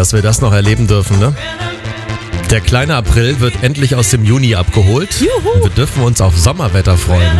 Dass wir das noch erleben dürfen, ne? Der kleine April wird endlich aus dem Juni abgeholt. Juhu. Wir dürfen uns auf Sommerwetter freuen.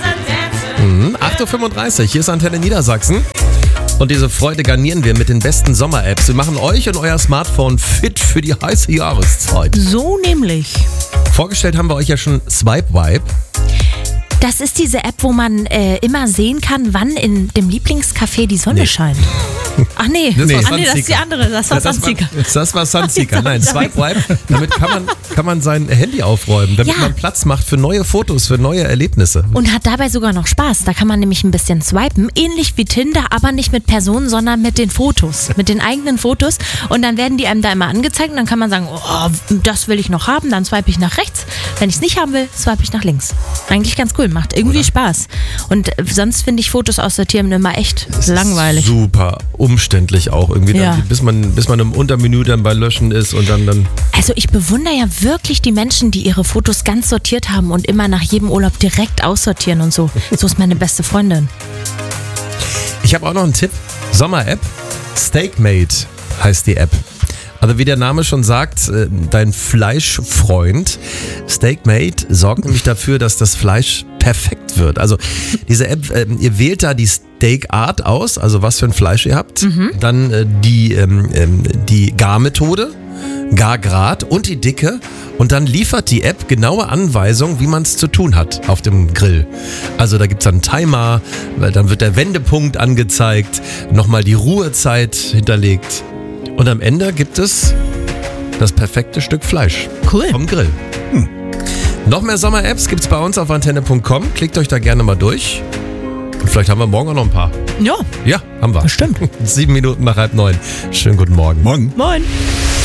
8.35 Uhr, hier ist Antenne Niedersachsen. Und diese Freude garnieren wir mit den besten Sommer-Apps. Wir machen euch und euer Smartphone fit für die heiße Jahreszeit. So nämlich. Vorgestellt haben wir euch ja schon Swipe Vibe. Das ist diese App, wo man immer sehen kann, wann in dem Lieblingscafé die Sonne scheint. Ach nee, Nee. das ist die andere, das war Sunseeker. Das war Sunseeker. Nein, Swipe Vibe. Damit kann man sein Handy aufräumen, damit Ja. man Platz macht für neue Fotos, für neue Erlebnisse. Und hat dabei sogar noch Spaß. Da kann man nämlich ein bisschen swipen, ähnlich wie Tinder, aber nicht mit Personen, sondern mit den Fotos, mit den eigenen Fotos. Und dann werden die einem da immer angezeigt und dann kann man sagen, oh, das will ich noch haben, dann swipe ich nach rechts. Wenn ich es nicht haben will, swipe ich nach links. Eigentlich ganz cool, macht irgendwie Spaß. Und sonst finde ich Fotos aussortieren immer echt langweilig. Super umständlich auch irgendwie, Ja. bis man im Untermenü dann bei Löschen ist und dann. Also ich bewundere ja wirklich die Menschen, die ihre Fotos ganz sortiert haben und immer nach jedem Urlaub direkt aussortieren und so. So ist meine beste Freundin. Ich habe auch noch einen Tipp. Sommer-App. Steakmate heißt die App. Also wie der Name schon sagt, dein Fleischfreund. Steakmate sorgt nämlich dafür, dass das Fleisch perfekt wird. Also diese App, ihr wählt da die Steakart aus, also was für ein Fleisch ihr habt. Dann die Garmethode, Gargrad und die Dicke. Und dann liefert die App genaue Anweisungen, wie man es zu tun hat auf dem Grill. Also da gibt es dann einen Timer, dann wird der Wendepunkt angezeigt, nochmal die Ruhezeit hinterlegt. Und am Ende gibt es das perfekte Stück Fleisch Cool. vom Grill. Noch mehr Sommer-Apps gibt es bei uns auf antenne.com. Klickt euch da gerne mal durch. Und vielleicht haben wir morgen auch noch ein paar. Ja, Ja, haben wir. bestimmt. 7 Minuten nach 8:30. Schönen guten Morgen. Morgen. Moin.